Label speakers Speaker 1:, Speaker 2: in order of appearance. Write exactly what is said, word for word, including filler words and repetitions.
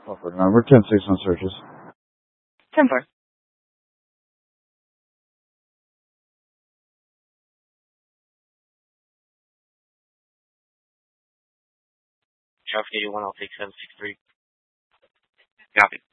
Speaker 1: Offer number ten six on searches.
Speaker 2: ten four.
Speaker 3: Traffic eighty-one, I'll take seven six three. Copy.